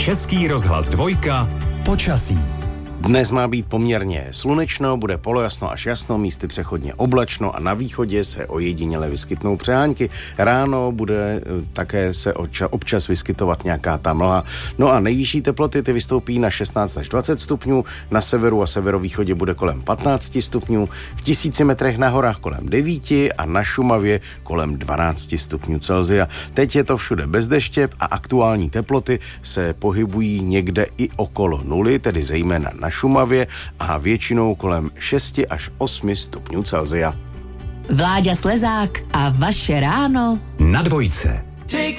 Český rozhlas 2. Počasí. Dnes má být poměrně slunečno, bude polojasno až jasno, místy přechodně oblačno a na východě se ojediněle vyskytnou přehánky. Ráno bude také se občas vyskytovat nějaká ta mlha. No a nejvyšší teploty ty vystoupí na 16 až 20 stupňů, na severu a severovýchodě bude kolem 15 stupňů, v 1000 metrech na horách kolem 9 a na Šumavě kolem 12 stupňů Celsia. Teď je to všude bez deště a aktuální teploty se pohybují někde i okolo nuly, tedy zejména na Šumavě a většinou kolem 6 až 8 stupňů Celsia. Vláďa Slezák a vaše ráno na 2.